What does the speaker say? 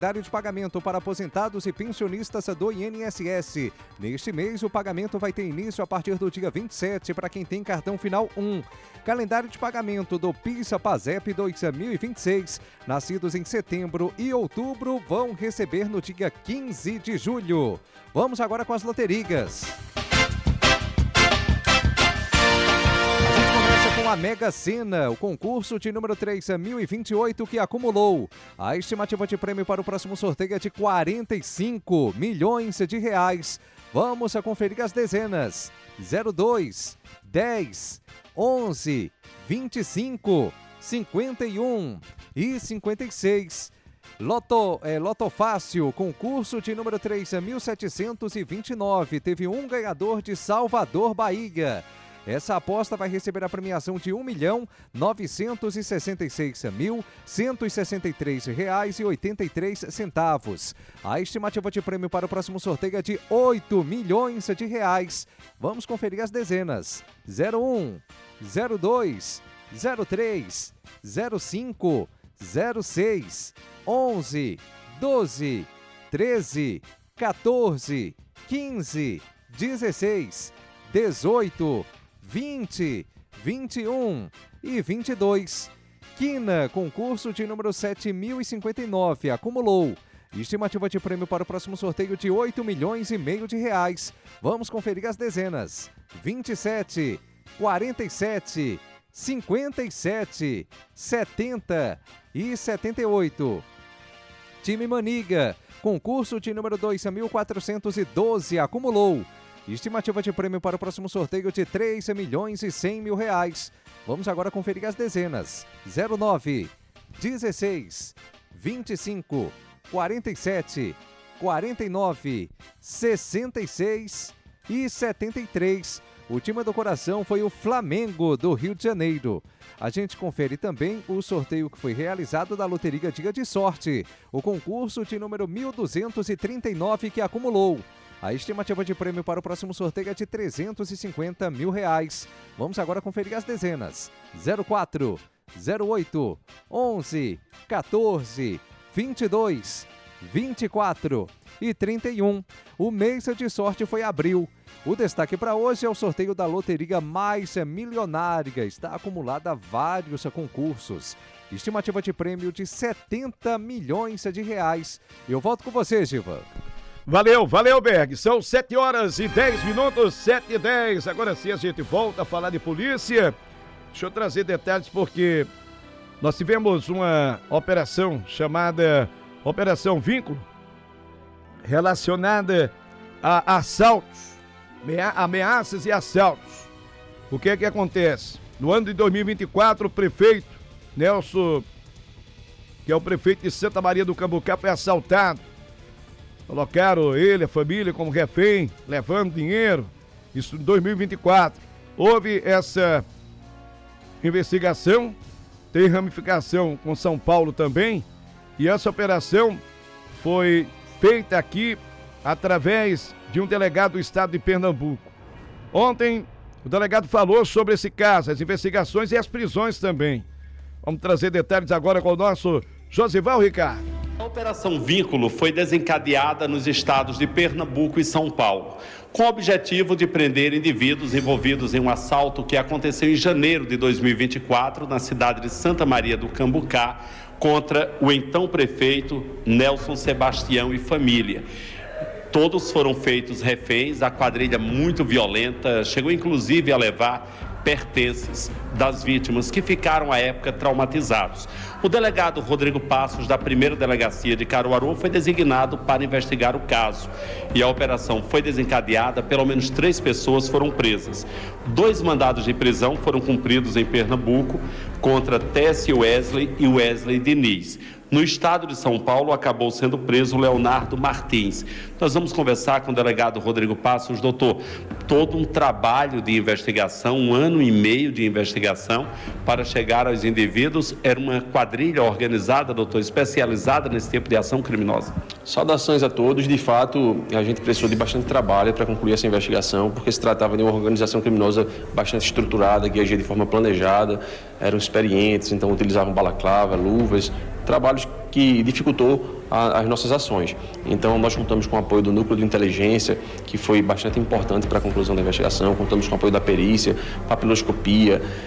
de pagamento para aposentados e pensionistas do INSS. Neste mês, o pagamento vai ter início a partir do dia 27 para quem tem cartão final 1. Calendário de pagamento do PIS/PASEP 2026. Nascidos em setembro e outubro vão receber no dia 15 de julho. Vamos agora com as loterias. Com a Mega Sena, o concurso de número 3028 que acumulou. A estimativa de prêmio para o próximo sorteio é de 45 milhões de reais. Vamos a conferir as dezenas: 02, 10, 11, 25, 51 e 56. Loto Fácil, concurso de número 3.729. Teve um ganhador de Salvador, Bahia. Essa aposta vai receber a premiação de R$ 1.966.163,83. A estimativa de prêmio para o próximo sorteio é de R$ 8 milhões de reais. Vamos conferir as dezenas: 01, 02, 03, 05, 06, 11, 12, 13, 14, 15, 16, 18, 20, 21 e 22. Quina, concurso de número 7.059, acumulou. Estimativa de prêmio para o próximo sorteio de R$ 8 milhões e meio de reais. Vamos conferir as dezenas: 27, 47, 57, 70 e 78. Time Maniga, concurso de número 2.412, acumulou. Estimativa de prêmio para o próximo sorteio de R$ 3 milhões e 100 mil reais. Vamos agora conferir as dezenas: 09, 16, 25, 47, 49, 66 e 73. O time do coração foi o Flamengo do Rio de Janeiro. A gente confere também o sorteio que foi realizado da Loteria Dia de Sorte, o concurso de número 1.239 que acumulou. A estimativa de prêmio para o próximo sorteio é de R$ 350 mil reais. Vamos agora conferir as dezenas: 04, 08, 11, 14, 22, 24 e 31. O mês de sorte foi abril. O destaque para hoje é o sorteio da Loteria Mais Milionária. Está acumulada vários concursos. Estimativa de prêmio de R$ 70 milhões de reais. Eu volto com você, Giva. Valeu, Berg. São 7h10, 7h10. Agora sim a gente volta a falar de polícia. Deixa eu trazer detalhes porque nós tivemos uma operação chamada Operação Vínculo, relacionada a assaltos, ameaças e assaltos. O que é que acontece? No ano de 2024, o prefeito Nelson, que é o prefeito de Santa Maria do Cambucá, foi assaltado. Colocaram ele, a família, como refém, levando dinheiro. Isso em 2024. Houve essa investigação, tem ramificação com São Paulo também. E essa operação foi feita aqui através de um delegado do estado de Pernambuco. Ontem, o delegado falou sobre esse caso, as investigações e as prisões também. Vamos trazer detalhes agora com o nosso Josival Ricardo. A Operação Vínculo foi desencadeada nos estados de Pernambuco e São Paulo, com o objetivo de prender indivíduos envolvidos em um assalto que aconteceu em janeiro de 2024 na cidade de Santa Maria do Cambucá contra o então prefeito Nelson Sebastião e família. Todos foram feitos reféns, a quadrilha muito violenta, chegou inclusive a levar pertences das vítimas que ficaram à época traumatizados. O delegado Rodrigo Passos, da primeira delegacia de Caruaru, foi designado para investigar o caso. E a operação foi desencadeada, pelo menos 3 pessoas foram presas. 2 mandados de prisão foram cumpridos em Pernambuco contra Tessie Wesley e Wesley Diniz. No estado de São Paulo, acabou sendo preso Leonardo Martins. Nós vamos conversar com o delegado Rodrigo Passos. Doutor, todo um trabalho de investigação, 1 ano e meio de investigação para chegar aos indivíduos. Era uma quadrilha organizada, doutor, especializada nesse tipo de ação criminosa? Saudações a todos. De fato, a gente precisou de bastante trabalho para concluir essa investigação, porque se tratava de uma organização criminosa bastante estruturada, que agia de forma planejada, eram experientes, então utilizavam balaclava, luvas, trabalhos que dificultou as nossas ações. Então, nós contamos com o apoio do Núcleo de Inteligência, que foi bastante importante para a conclusão da investigação, contamos com o apoio da perícia, papiloscopia,